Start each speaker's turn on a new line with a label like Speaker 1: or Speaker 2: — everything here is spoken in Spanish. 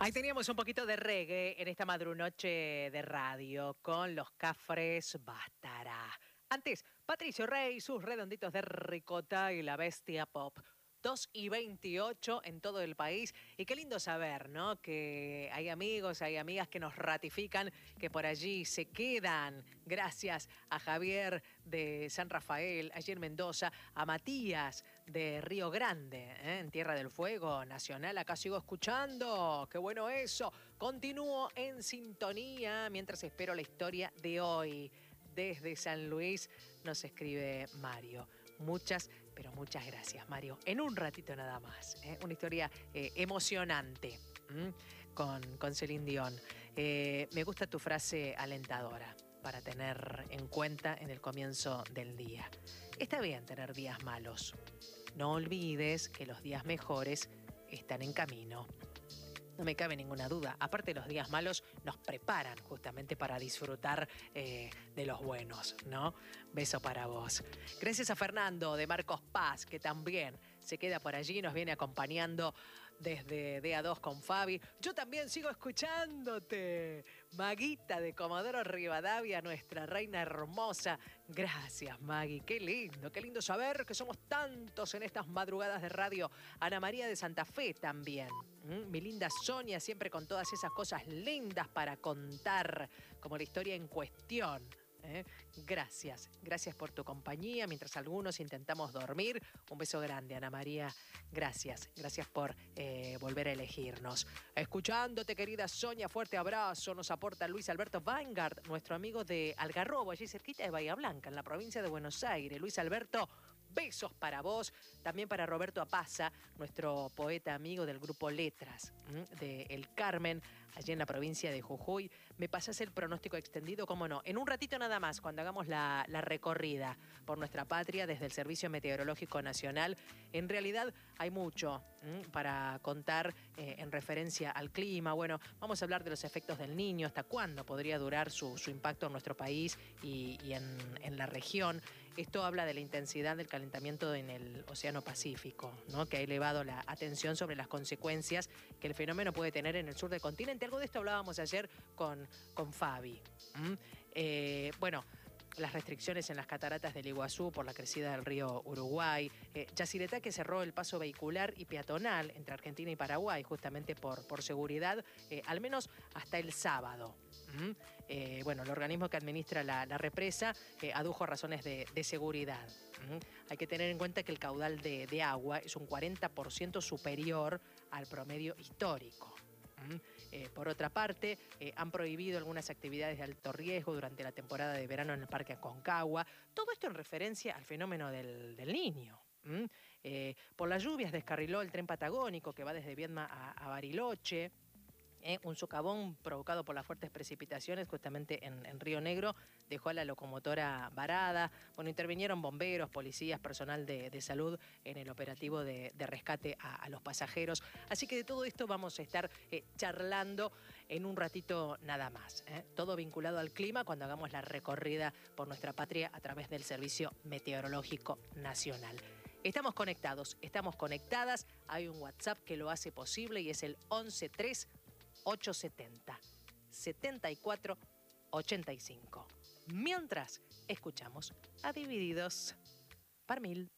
Speaker 1: Ahí teníamos un poquito de reggae en esta madrunoche de radio con los Cafres Bastará. Antes, Patricio Rey, sus redonditos de ricota y la bestia pop. 2:28 en todo el país. Y qué lindo saber, ¿no? Que hay amigos, hay amigas que nos ratifican que por allí se quedan. Gracias a Javier de San Rafael, allí en Mendoza, a Matías de Río Grande, en Tierra del Fuego Nacional. Acá sigo escuchando. Qué bueno eso. Continúo en sintonía mientras espero la historia de hoy. Desde San Luis nos escribe Mario. Muchas, pero muchas gracias, Mario. En un ratito nada más. Una historia emocionante con Celine Dion. Me gusta tu frase alentadora para tener en cuenta en el comienzo del día. Está bien tener días malos. No olvides que los días mejores están en camino. No me cabe ninguna duda. Aparte, los días malos nos preparan justamente para disfrutar de los buenos, ¿no? Beso para vos. Gracias a Fernando de Marcos Paz, que también se queda por allí y nos viene acompañando desde DA2 con Fabi. Yo también sigo escuchándote. Maguita de Comodoro Rivadavia, nuestra reina hermosa. Gracias, Magui. Qué lindo saber que somos tantos en estas madrugadas de radio. Ana María de Santa Fe también. Mi linda Sonia, siempre con todas esas cosas lindas para contar, como la historia en cuestión. Gracias por tu compañía mientras algunos intentamos dormir. Un beso grande, Ana María. Gracias por volver a elegirnos. Escuchándote, querida Sonia, fuerte abrazo. Nos aporta Luis Alberto Weingart, nuestro amigo de Algarrobo, allí cerquita de Bahía Blanca, en la provincia de Buenos Aires. Luis Alberto, besos para vos, también para Roberto Apaza, nuestro poeta amigo del grupo Letras de El Carmen, allí en la provincia de Jujuy. Me pasás el pronóstico extendido, cómo no, en un ratito nada más, cuando hagamos la recorrida por nuestra patria desde el Servicio Meteorológico Nacional. En realidad hay mucho para contar en referencia al clima. Bueno, vamos a hablar de los efectos del Niño, hasta cuándo podría durar su impacto en nuestro país y en la región. Esto habla de la intensidad del calentamiento en el Océano Pacífico, ¿no? Que ha elevado la atención sobre las consecuencias que el fenómeno puede tener en el sur del continente. Algo de esto hablábamos ayer con Fabi. Bueno, las restricciones en las cataratas del Iguazú por la crecida del río Uruguay. Yacyretá, que cerró el paso vehicular y peatonal entre Argentina y Paraguay, justamente por seguridad, al menos hasta el sábado. Bueno, el organismo que administra la represa adujo razones de seguridad. Hay que tener en cuenta que el caudal de agua es un 40% superior al promedio histórico. Por otra parte, han prohibido algunas actividades de alto riesgo durante la temporada de verano en el Parque Aconcagua. Todo esto en referencia al fenómeno del Niño. Por las lluvias descarriló el tren patagónico que va desde Viedma a Bariloche. Un socavón provocado por las fuertes precipitaciones justamente en Río Negro dejó a la locomotora varada. Bueno, intervinieron bomberos, policías, personal de salud en el operativo de rescate a los pasajeros. Así que de todo esto vamos a estar charlando en un ratito nada más. Todo vinculado al clima cuando hagamos la recorrida por nuestra patria a través del Servicio Meteorológico Nacional. Estamos conectados, estamos conectadas. Hay un WhatsApp que lo hace posible y es el 113 870 74 85. Mientras escuchamos a Divididos par mil.